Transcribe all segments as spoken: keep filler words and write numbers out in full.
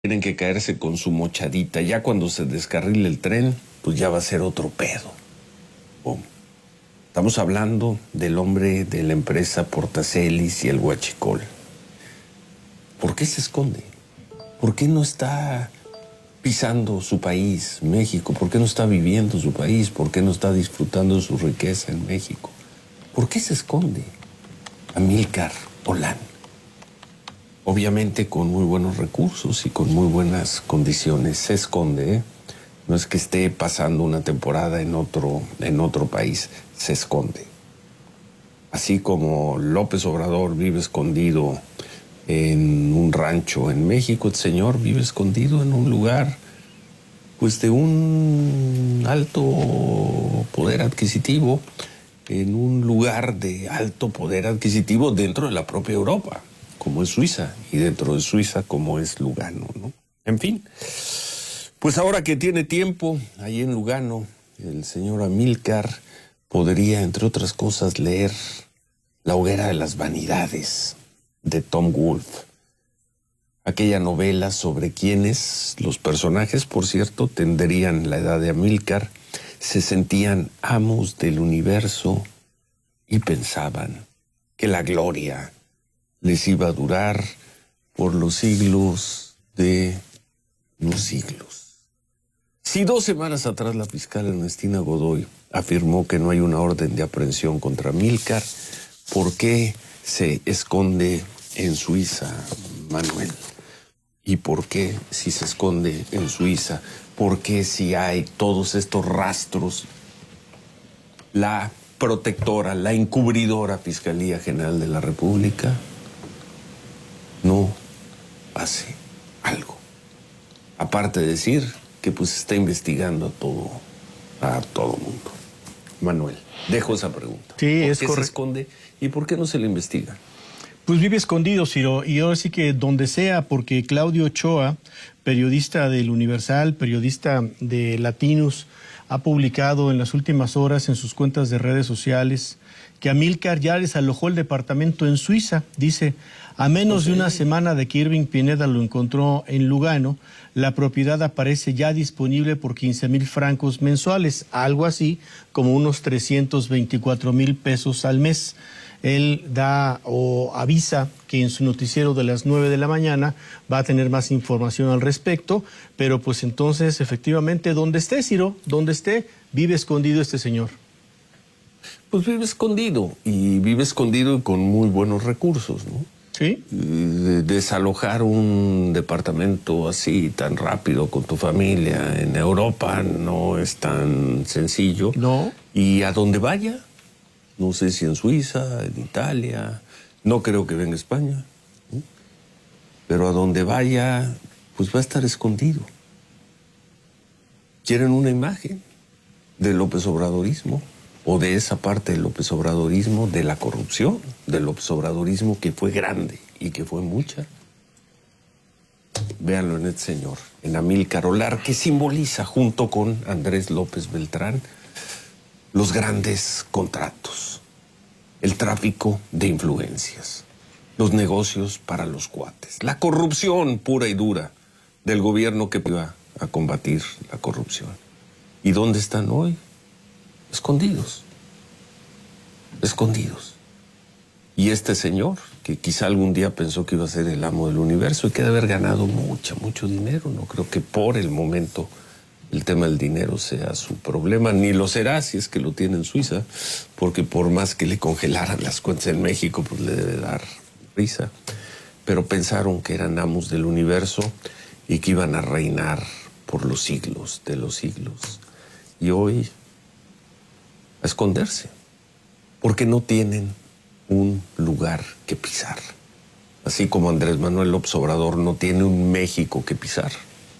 Tienen que caerse con su mochadita. Ya cuando se descarrile el tren, pues ya va a ser otro pedo. Oh. Estamos hablando del hombre de la empresa Portacelis y el Huachicol. ¿Por qué se esconde? ¿Por qué no está pisando su país, México? ¿Por qué no está viviendo su país? ¿Por qué no está disfrutando de su riqueza en México? ¿Por qué se esconde Amílcar Olán? Obviamente con muy buenos recursos y con muy buenas condiciones. Se esconde, ¿eh? No es que esté pasando una temporada en otro, en otro país, se esconde. Así como López Obrador vive escondido en un rancho en México, el señor vive escondido en un lugar pues de un alto poder adquisitivo, en un lugar de alto poder adquisitivo dentro de la propia Europa, como es Suiza, y dentro de Suiza como es Lugano, ¿no? En fin, pues ahora que tiene tiempo, ahí en Lugano, el señor Amílcar podría, entre otras cosas, leer La hoguera de las vanidades de Tom Wolfe. Aquella novela sobre quienes, los personajes, por cierto, tendrían la edad de Amílcar, se sentían amos del universo y pensaban que la gloria les iba a durar por los siglos de los siglos. Si dos semanas atrás la fiscal Ernestina Godoy afirmó que no hay una orden de aprehensión contra Amílcar, ¿por qué se esconde en Suiza, Manuel? ¿Y por qué si se esconde en Suiza? ¿Por qué si hay todos estos rastros? La protectora, la encubridora Fiscalía General de la República no hace algo. Aparte de decir que pues está investigando a todo, a todo mundo. Manuel, dejo esa pregunta. Sí, es correcto. ¿Por qué se esconde y por qué no se le investiga? Pues vive escondido, Ciro, y ahora sí que donde sea, porque Claudio Ochoa, periodista del Universal, periodista de Latinus, ha publicado en las últimas horas en sus cuentas de redes sociales que Amílcar ya desalojó el departamento en Suiza. Dice, a menos de una semana de que Irving Pineda lo encontró en Lugano, la propiedad aparece ya disponible por quince mil francos mensuales, algo así como unos trescientos veinticuatro mil pesos al mes. Él da o avisa que en su noticiero de las nueve de la mañana va a tener más información al respecto, pero pues entonces efectivamente donde esté, Ciro, donde esté, vive escondido este señor. Pues vive escondido, y vive escondido y con muy buenos recursos, ¿no? Sí. De desalojar un departamento así tan rápido con tu familia en Europa no es tan sencillo. No. Y a donde vaya, no sé si en Suiza, en Italia, no creo que venga a España, ¿no? Pero a donde vaya, pues va a estar escondido. ¿Quieren una imagen del López Obradorismo? O de esa parte del López Obradorismo, de la corrupción del López Obradorismo, que fue grande y que fue mucha. Véanlo en este señor, en Amílcar Olán, que simboliza junto con Andrés López Beltrán los grandes contratos, el tráfico de influencias, los negocios para los cuates, la corrupción pura y dura del gobierno que iba a combatir la corrupción. ¿Y dónde están hoy? Escondidos, escondidos. Y este señor, que quizá algún día pensó que iba a ser el amo del universo y que debe haber ganado mucho, mucho dinero, no creo que por el momento el tema del dinero sea su problema, ni lo será si es que lo tiene en Suiza, porque por más que le congelaran las cuentas en México, pues le debe dar risa. Pero pensaron que eran amos del universo y que iban a reinar por los siglos de los siglos. Y hoy a esconderse, porque no tienen un lugar que pisar. Así como Andrés Manuel López Obrador no tiene un México que pisar.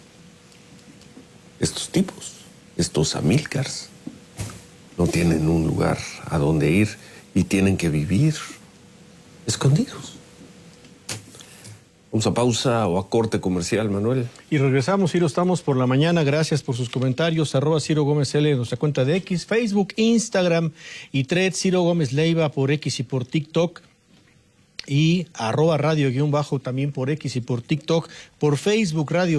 Estos tipos, estos Amílcars, no tienen un lugar a donde ir y tienen que vivir escondidos. Vamos a pausa o a corte comercial, Manuel. Y regresamos, Ciro, estamos por la mañana. Gracias por sus comentarios. Arroba Ciro Gómez L en nuestra cuenta de X, Facebook, Instagram y Threads. Ciro Gómez Leiva por X y por TikTok. y arroba radio guión bajo también por X y por TikTok, por Facebook Radio